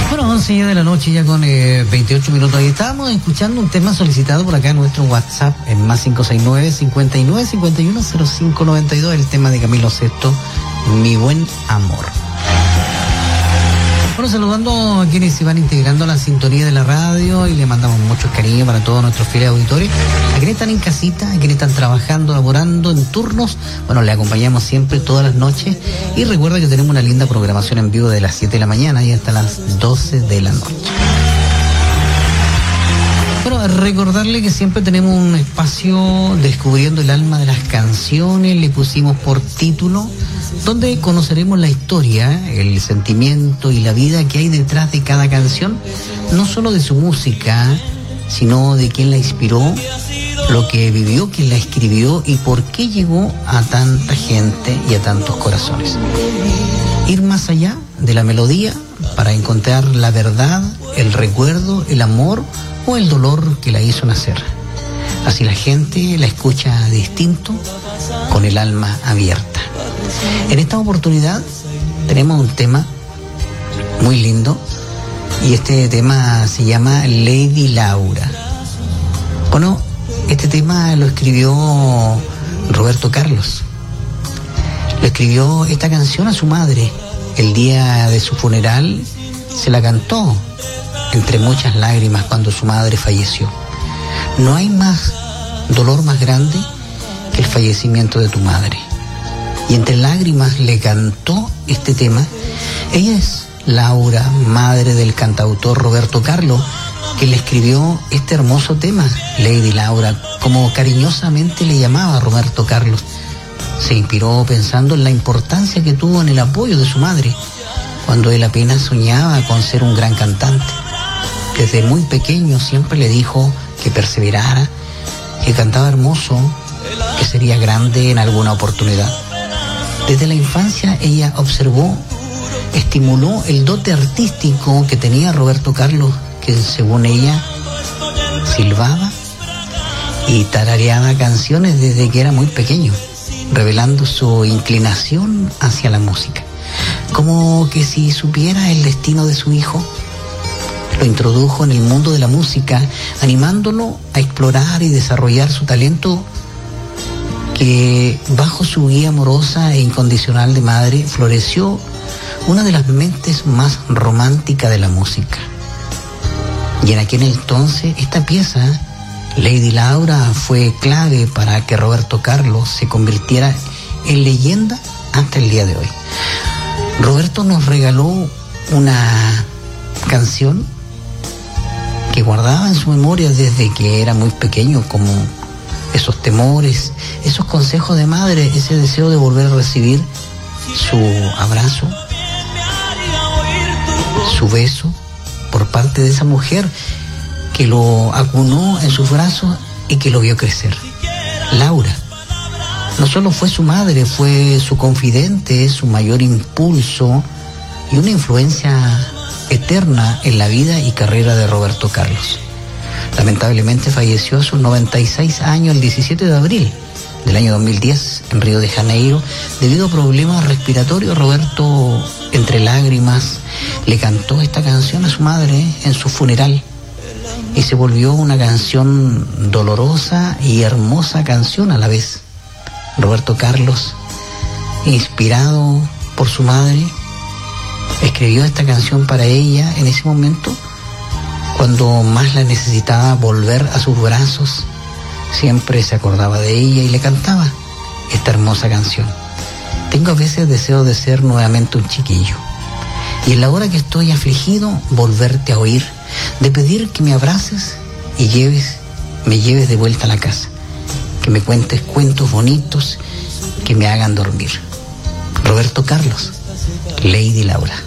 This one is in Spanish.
Bueno, 11 de la noche ya con 28 minutos. Y estábamos escuchando un tema solicitado por acá en nuestro WhatsApp en más 569-5951-0592, el tema de Camilo Sesto, Mi Buen Amor. Bueno, saludando a quienes se van integrando a la sintonía de la radio y le mandamos mucho cariño para todos nuestros fieles auditores. A quienes están en casita, a quienes están trabajando, laborando en turnos, bueno, le acompañamos siempre todas las noches. Y recuerda que tenemos una linda programación en vivo de las 7 de la mañana y hasta las 12 de la noche. Bueno, recordarle que siempre tenemos un espacio descubriendo el alma de las canciones, le pusimos por título, donde conoceremos la historia, el sentimiento y la vida que hay detrás de cada canción, no solo de su música, sino de quién la inspiró, lo que vivió, quién la escribió y por qué llegó a tanta gente y a tantos corazones. Ir más allá de la melodía para encontrar la verdad, el recuerdo, el amor o el dolor que la hizo nacer. Así la gente la escucha distinto, con el alma abierta. En esta oportunidad tenemos un tema muy lindo y este tema se llama Lady Laura. Bueno, este tema lo escribió Roberto Carlos. Le escribió esta canción a su madre. El día de su funeral se la cantó entre muchas lágrimas cuando su madre falleció. No hay más dolor más grande que el fallecimiento de tu madre. Y entre lágrimas le cantó este tema. Ella es Laura, madre del cantautor Roberto Carlos, que le escribió este hermoso tema, Lady Laura, como cariñosamente le llamaba Roberto Carlos. Se inspiró pensando en la importancia que tuvo en el apoyo de su madre, cuando él apenas soñaba con ser un gran cantante. Desde muy pequeño siempre le dijo que perseverara, que cantaba hermoso, que sería grande en alguna oportunidad. Desde la infancia ella observó, estimuló el dote artístico que tenía Roberto Carlos, que según ella silbaba y tarareaba canciones desde que era muy pequeño, revelando su inclinación hacia la música. Como que si supiera el destino de su hijo, lo introdujo en el mundo de la música, animándolo a explorar y desarrollar su talento, que bajo su guía amorosa e incondicional de madre floreció una de las mentes más románticas de la música. Y en aquel entonces esta pieza, Lady Laura, fue clave para que Roberto Carlos se convirtiera en leyenda hasta el día de hoy. Roberto nos regaló una canción que guardaba en su memoria desde que era muy pequeño, como esos temores, esos consejos de madre, ese deseo de volver a recibir su abrazo, su beso por parte de esa mujer que lo acunó en sus brazos y que lo vio crecer. Laura no solo fue su madre, fue su confidente, su mayor impulso y una influencia eterna en la vida y carrera de Roberto Carlos. Lamentablemente falleció a sus 96 años el 17 de abril del año 2010 en Río de Janeiro debido a problemas respiratorios. Roberto, entre lágrimas, le cantó esta canción a su madre en su funeral y se volvió una canción dolorosa y hermosa canción a la vez. Roberto Carlos, inspirado por su madre, escribió esta canción para ella en ese momento, cuando más la necesitaba volver a sus brazos. Siempre se acordaba de ella y le cantaba esta hermosa canción. Tengo a veces deseo de ser nuevamente un chiquillo, y en la hora que estoy afligido, volverte a oír, de pedir que me abraces y me lleves de vuelta a la casa, que me cuentes cuentos bonitos que me hagan dormir. Roberto Carlos, Lady Laura.